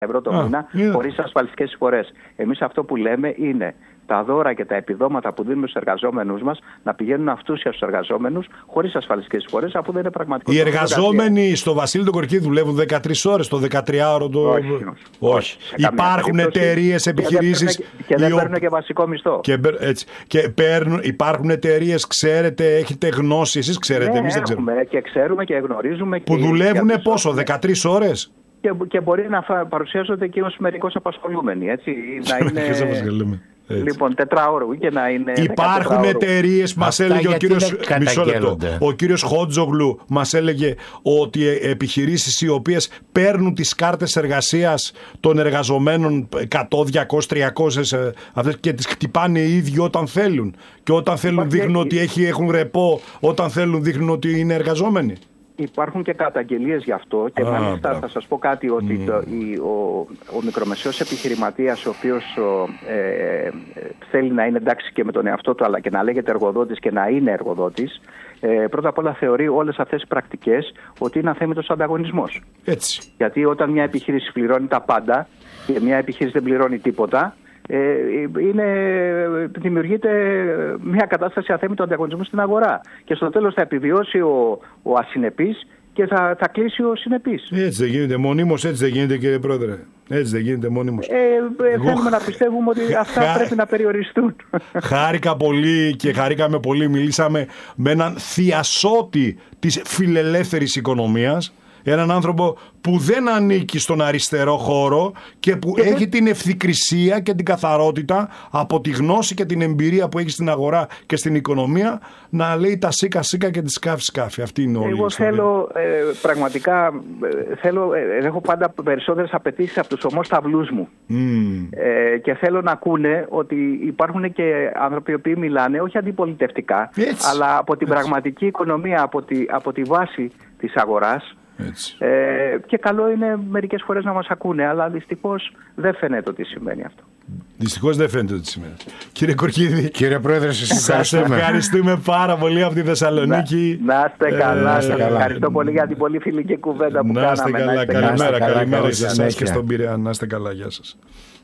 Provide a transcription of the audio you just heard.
ευρώ το μήνα χωρίς ασφαλιστικές εισφορές. Εμείς αυτό που λέμε είναι τα δώρα και τα επιδόματα που δίνουμε στους εργαζόμενους μας να πηγαίνουν αυτούσια στους εργαζόμενους χωρίς ασφαλιστικές εισφορές, αφού δεν είναι πραγματικό. Οι εργαζόμενοι στο Βασίλη τον Κορκίδη δουλεύουν 13 ώρες, το 13ωρο το. Όχι. Υπάρχουν εταιρείες, επιχειρήσεις. Και δεν παίρνουν και βασικό μισθό. Υπάρχουν εταιρείες, ξέρετε, έχετε γνώση, εσείς ξέρετε, εμείς δεν ξέρουμε. Και ξέρουμε και γνωρίζουμε. Που δουλεύουν πόσο, 13 ώρες. Και μπορεί να παρουσιάζονται και ως μερικώς απασχολούμενοι, έτσι. Να είναι. Λοιπόν, 4ωρο και να είναι. Υπάρχουν εταιρείες, μας έλεγε ο κύριος. Μισό λεπτό. Ο κύριος Χότζογλου μας έλεγε ότι επιχειρήσεις οι οποίες παίρνουν τις κάρτες εργασίας των εργαζομένων 100, 200, 300 και τις χτυπάνε οι ίδιοι όταν θέλουν. Και όταν θέλουν δείχνουν ότι έχουν ρεπό, όταν θέλουν δείχνουν ότι είναι εργαζόμενοι. Υπάρχουν και καταγγελίες γι' αυτό και μάλιστα θα σας πω κάτι ότι ο μικρομεσαίος επιχειρηματίας ο οποίος θέλει να είναι εντάξει και με τον εαυτό του αλλά και να λέγεται εργοδότης και να είναι εργοδότης, πρώτα απ' όλα θεωρεί όλες αυτές τις πρακτικές ότι είναι αθέμητος ανταγωνισμός. Έτσι. Γιατί όταν μια επιχείρηση πληρώνει τα πάντα και μια επιχείρηση δεν πληρώνει τίποτα, δημιουργείται μια κατάσταση αθέμητου ανταγωνισμού στην αγορά και στο τέλος θα επιβιώσει ο ασυνεπής και θα κλείσει ο συνεπής. Έτσι δεν γίνεται μονίμως, έτσι δεν γίνεται, κύριε Πρόεδρε. Έτσι δεν γίνεται μονίμως. Θέλουμε να πιστεύουμε ότι αυτά πρέπει να περιοριστούν. Χάρηκα πολύ και χαρήκαμε πολύ. Μιλήσαμε με έναν θειασότη της φιλελεύθερης οικονομίας. Έναν άνθρωπο που δεν ανήκει στον αριστερό χώρο και που έχει την ευθυκρισία και την καθαρότητα από τη γνώση και την εμπειρία που έχει στην αγορά και στην οικονομία να λέει τα σίκα σίκα και τη σκάφη σκάφη. Αυτή είναι όλη η ιστορία. Εγώ θέλω πραγματικά έχω πάντα περισσότερες απαιτήσεις από τους ομόσταυλούς μου και θέλω να ακούνε ότι υπάρχουν και άνθρωποι οι οποίοι μιλάνε όχι αντιπολιτευτικά αλλά από την πραγματική οικονομία, από τη βάση της αγοράς. Και καλό είναι μερικές φορές να μας ακούνε, αλλά δυστυχώς δεν φαίνεται ότι σημαίνει αυτό. Δυστυχώς δεν φαίνεται ότι σημαίνει. Κύριε Κορκίδη, κύριε Πρόεδρε, σας ευχαριστούμε πάρα πολύ από τη Θεσσαλονίκη. Να είστε καλά. Ευχαριστώ πολύ για την πολύ φιλική κουβέντα που κάναμε. Να είστε καλά. Καλημέρα σε εσάς και στον Πειραιά. Να είστε καλά. Γεια σας.